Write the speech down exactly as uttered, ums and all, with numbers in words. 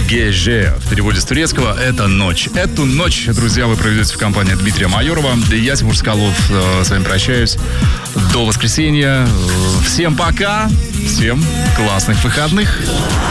Геже. В переводе с турецкого это ночь. Эту ночь, друзья, вы проведете в компании Дмитрия Майорова. Я, Тимур Скалов, с вами прощаюсь. До воскресенья. Всем пока. Всем классных выходных.